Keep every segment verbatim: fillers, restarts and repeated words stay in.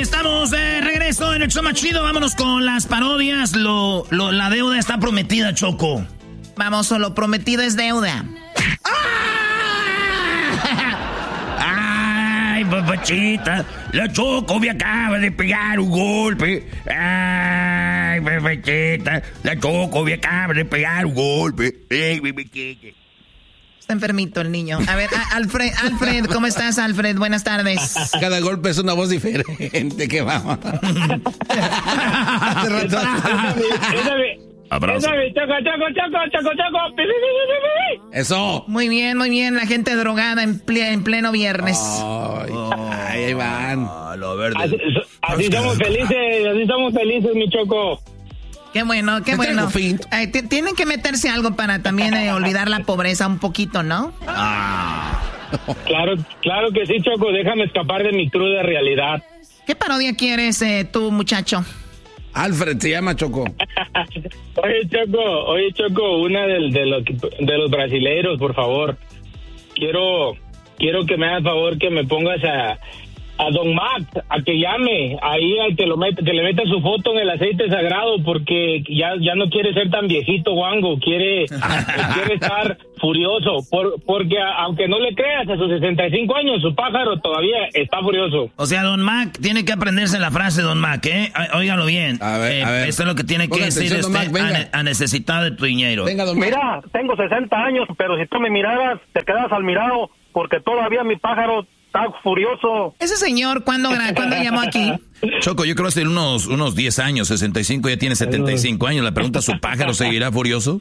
estamos de regreso en el show más chido. Vámonos con las parodias. Lo, lo, la deuda está prometida, Choco. Vamos, lo prometido es deuda. Ay, papachita, la Choco me acaba de pegar un golpe. Ay, papachita, la Choco me acaba de pegar un golpe. Ay, papachita. Está enfermito el niño. A ver, a- Alfred, Alfred, ¿cómo estás, Alfred? Buenas tardes. Cada golpe es una voz diferente que vamos. Hace rato. Abrazo. Eso. Muy bien, muy bien. La gente drogada en, ple- en pleno viernes. Ay, ay, ahí van. Así, así somos felices, así somos felices, mi Choco. Qué bueno, qué Te bueno. traigo fin. Ay, t- tienen que meterse algo para también eh, olvidar la pobreza un poquito, ¿no? Claro, claro que sí, Choco, déjame escapar de mi cruda realidad. ¿Qué parodia quieres eh, tú, muchacho? Alfred se llama Choco. Oye, Choco, oye, Choco, una del- de, los, de los brasileiros, por favor. Quiero, quiero que me hagas favor que me pongas a, a Don Max, a que llame, ahí al que, lo mete, que le meta su foto en el aceite sagrado, porque ya, ya no quiere ser tan viejito, guango, quiere, quiere estar furioso, por, porque a- aunque no le creas, a sus sesenta y cinco años, su pájaro todavía está furioso. O sea, Don Mac tiene que aprenderse la frase, Don Mac, ¿eh? Ó- Óigalo bien. A ver, Eh, a ver. Esto es lo que tiene que Ponga decir atención, Don este Mac, venga. a, ne- a necesitar de tu dinero. Venga, don Mac. Mira, tengo sesenta años, pero si tú me miraras, te quedas al mirado, porque todavía mi pájaro está furioso. Ese señor, ¿cuándo, gra- ¿cuándo llamó aquí? Choco, yo creo que hace unos, unos diez años, sesenta y cinco, ya tiene setenta y cinco años. La pregunta, ¿su pájaro seguirá furioso?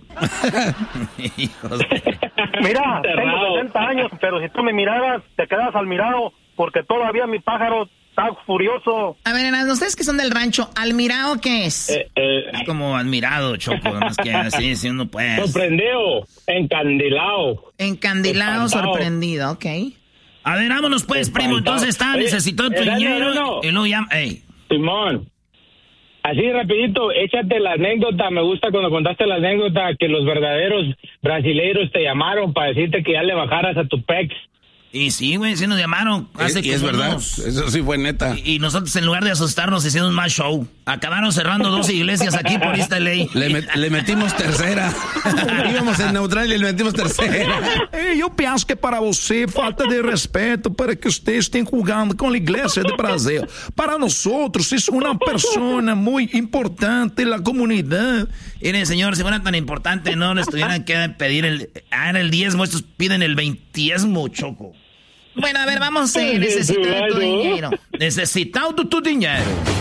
Hijos de- Mira, tengo Cerrado. sesenta años, pero si tú me miraras, te quedas al mirado, porque todavía mi pájaro está furioso. A ver, Erasmo, ustedes que son del rancho, ¿Almirao qué es? Eh, eh, Es como admirado, Choco, nada más que así, si uno puede. sorprendido, encandilado. Encandilado, espantado. sorprendido, ok. A ver, vámonos pues, primo. Espantado. Entonces está, Oye, necesitó tu Erasmo, dinero Erasmo. y luego llama. Ey, Simón, así rapidito, échate la anécdota, me gusta cuando contaste la anécdota que los verdaderos brasileiros te llamaron para decirte que ya le bajaras a tu pex. y sí, güey, sí nos llamaron. Hace Y es como verdad. unos- Eso sí fue neta. Y, y nosotros, en lugar de asustarnos, hicimos más show. Acabaron cerrando dos iglesias aquí por esta ley. Le, met- le metimos tercera. Íbamos en neutral y le metimos tercera. Ei, eu penso que para você falta de respeito para que usted esté jugando com a Igreja de Brasil. Para nós outros, es una persona muy importante en la comunidad. Miren, señor, si fuera tan importante, no les tuvieran que pedir el, ah, el diezmo. Estos piden el veintiesmo, Choco. Bueno, a ver, vamos, eh, necesito de tu dinero. Necesitado tu, tu dinero.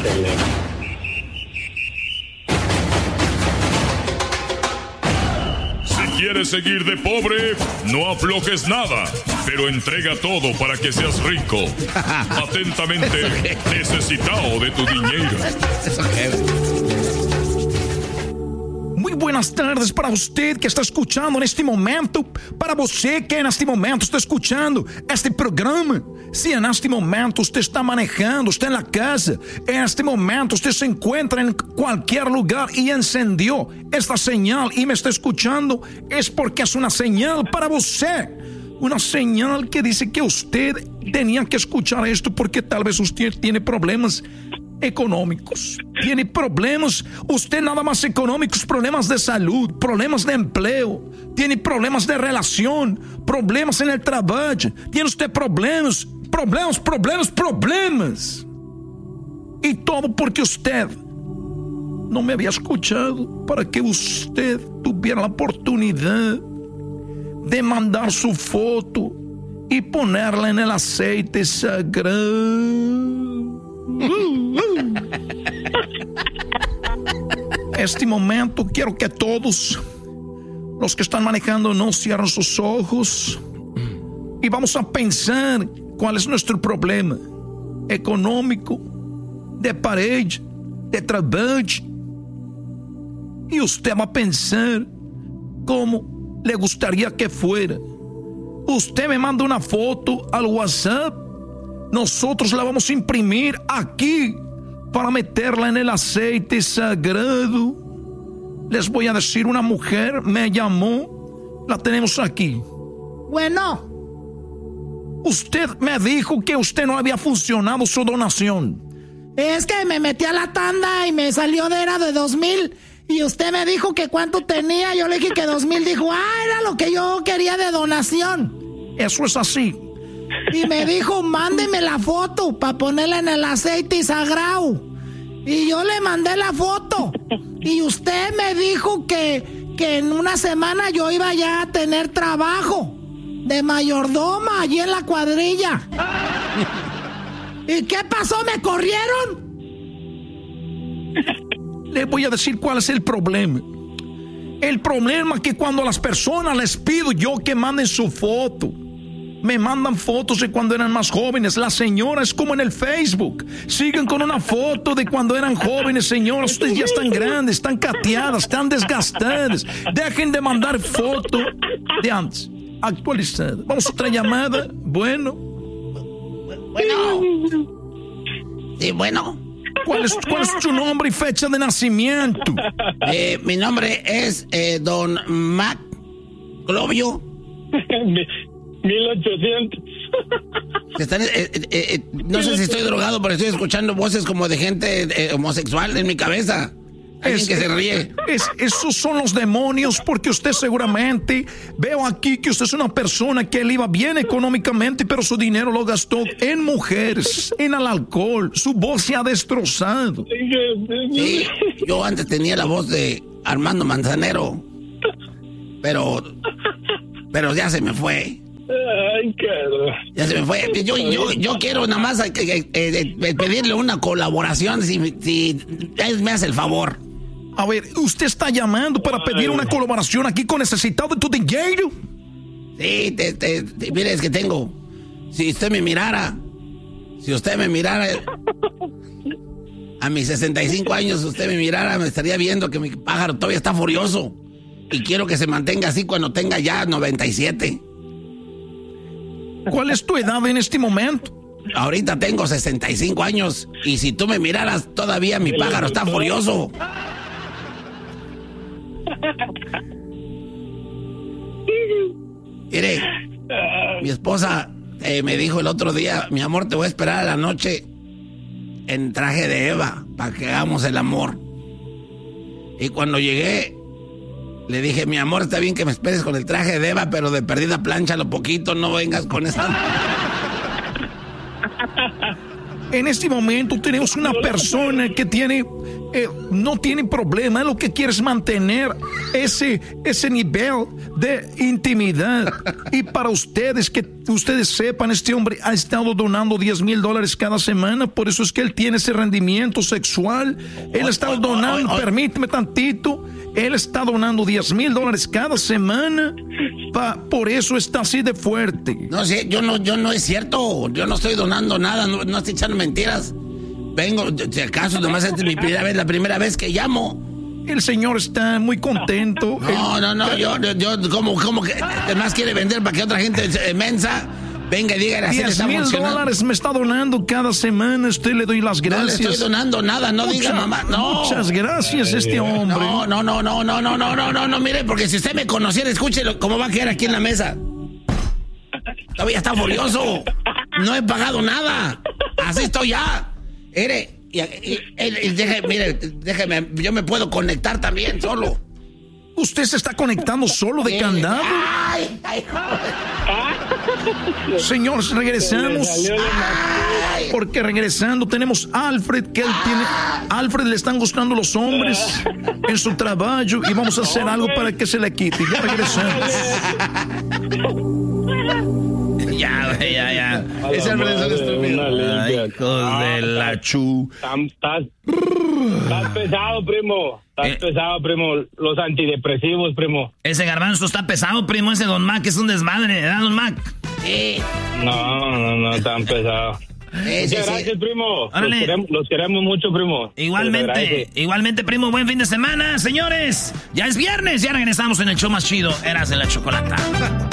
Si quieres seguir de pobre, no aflojes nada, pero entrega todo para que seas rico. Atentamente, necesitado de tu dinero. Eso que- Muy buenas tardes para usted que está escuchando neste momento, para você que neste momento está escuchando este programa. Se neste momento usted está manejando, está en la casa, en este momento usted se encuentra en cualquier lugar y encendió esta señal y me está escuchando, es porque es una señal para você. Una señal que dice que usted tenía que escuchar esto porque tal vez usted tiene problemas econômicos, tiene problemas, usted nada más económicos, problemas de salud, problemas de empleo, tiene problemas de relación, problemas en el trabajo, tiene usted problemas, problemas, problemas, problemas. Y todo porque usted no me había escuchado para que usted tuviera la oportunidad de mandar su foto y ponerla en el aceite sagrado. Este momento quiero que todos los que están manejando no cierren sus ojos y vamos a pensar cuál es nuestro problema económico, de pareja, de trabajo, y usted va a pensar cómo le gustaría que fuera. Usted me manda una foto al WhatsApp, nosotros la vamos a imprimir aquí para meterla en el aceite sagrado. Les voy a decir, una mujer me llamó, la tenemos aquí. Bueno, Usted me dijo que usted no había funcionado su donación. Es que me metí a la tanda y me salió de era de dos mil. Y usted me dijo que cuánto tenía. Yo le dije que dos mil. Dijo, ah, era lo que yo quería de donación. Eso es así. Y me dijo, mándeme la foto para ponerla en el aceite y sagrado. Y yo le mandé la foto. Y usted me dijo que, que en una semana yo iba ya a tener trabajo de mayordoma allí en la cuadrilla. ¿Y qué pasó? ¿Me corrieron? Le voy a decir cuál es el problema. El problema es que cuando a las personas les pido yo que manden su foto, me mandan fotos de cuando eran más jóvenes. Las señoras, como en el Facebook, siguen con una foto de cuando eran jóvenes. Señoras, ustedes ya están grandes, están cateadas, están desgastadas. Dejen de mandar fotos de antes. Actualizada. Vamos a otra llamada. Bueno. Bueno. Sí, bueno. ¿Cuál es, cuál es tu nombre y fecha de nacimiento? Eh, mi nombre es eh, Don Mac Clovio. mil ochocientos. Están, eh, eh, eh, no sé si estoy drogado, pero estoy escuchando voces como de gente eh, homosexual en mi cabeza. Alguien Es, que se ríe. Es, esos son los demonios, porque usted seguramente, veo aquí que usted es una persona que le iba bien económicamente, pero su dinero lo gastó en mujeres, en el alcohol. Su voz se ha destrozado. Sí, yo antes tenía la voz de Armando Manzanero, pero, pero ya se me fue. Ay, carajo. Ya se me fue. Yo, yo, yo quiero nada más eh, eh, eh, pedirle una colaboración, si, si él me hace el favor. A ver, usted está llamando para pedir una colaboración aquí con Necesitado de tu dinero. Sí, te, te, te, mire, es que tengo. Si usted me mirara, si usted me mirara, a mis sesenta y cinco años, usted me mirara, me estaría viendo que mi pájaro todavía está furioso. Y quiero que se mantenga así cuando tenga ya noventa y siete. ¿Cuál es tu edad en este momento? Ahorita tengo sesenta y cinco años. Y si tú me miraras, todavía mi pájaro está furioso. Mire, mi esposa eh, me dijo el otro día, mi amor, te voy a esperar a la noche en traje de Eva para que hagamos el amor. Y cuando llegué, le dije, mi amor, está bien que me esperes con el traje de Eva, pero de perdida plancha lo poquito, no vengas con esa. En este momento tenemos una persona que tiene, eh, no tiene problema, lo que quiere es mantener ese, ese nivel de intimidad. Y para ustedes, que ustedes sepan, este hombre ha estado donando diez mil dólares cada semana, por eso es que él tiene ese rendimiento sexual. Él está donando, permíteme tantito, él está donando diez mil dólares cada semana, pa, por eso está así de fuerte. No sé, yo no, yo no es cierto, yo no estoy donando nada, no, no estoy echando mentiras. Vengo, si acaso, nomás esta es mi primera vez, la primera vez que llamo. El señor está muy contento. No, él, no, no, yo, yo, yo como, como que además quiere vender para que otra gente eh, mensa venga y diga, así le está diez mil funcionando. dólares me está donando cada semana, usted le doy las gracias. No le estoy donando nada, no Mucha, diga mamá, no. Muchas gracias, este hombre. No, no, no, no, no, no, no, no, no, no, mire, porque si usted me conociera, escúchelo, cómo va a quedar aquí en la mesa. Todavía está furioso. No he pagado nada. Así estoy ya. Mire, y, y, y, y deje, mire, déjeme, yo me puedo conectar también solo. ¿Usted se está conectando solo de candado? Ay, ay, Señores, regresamos. ay. Porque regresando tenemos a Alfred, que él tiene. A Alfred le están gustando los hombres en su trabajo y vamos a hacer algo para que se le quite. Ya regresamos. Ya, güey, ya, ya. Ese Alfred es un estúpido. Ay, hijos de la chu. Estás, estás pesado, primo. Estás Eh. pesado, primo. Los antidepresivos, primo. Ese garbanzo está pesado, primo. Ese Don Mac es un desmadre, ¿verdad, Don Mac? Sí, No, no, no, tan pesado. sí, sí, Muchas sí. gracias, primo. Los Órale. queremos, los queremos mucho, primo. Igualmente, igualmente, primo, buen fin de semana, señores. Ya es viernes, ya regresamos en el show más chido, Eras de la Chocolata.